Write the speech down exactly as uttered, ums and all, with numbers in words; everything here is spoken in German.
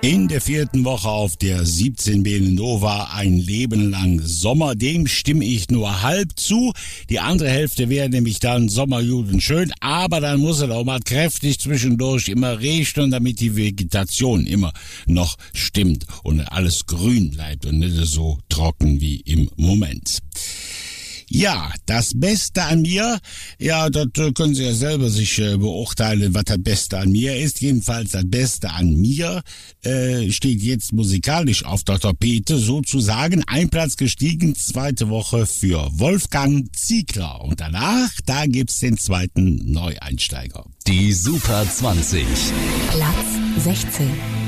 In der vierten Woche auf der siebzehn B Nova ein Leben lang Sommer, dem stimme ich nur halb zu. Die andere Hälfte wäre nämlich dann Sommerjuden schön, aber dann muss es auch mal kräftig zwischendurch immer regnen, damit die Vegetation immer noch stimmt und alles grün bleibt und nicht so trocken wie im Moment. Ja, das Beste an mir, ja, das äh, können Sie ja selber sich äh, beurteilen, was das Beste an mir ist. Jedenfalls das Beste an mir äh, steht jetzt musikalisch auf der Tapete, sozusagen ein Platz gestiegen, zweite Woche für Wolfgang Ziegler. Und danach, da gibt's den zweiten Neueinsteiger. Die Super zwanzig. Platz sechzehn.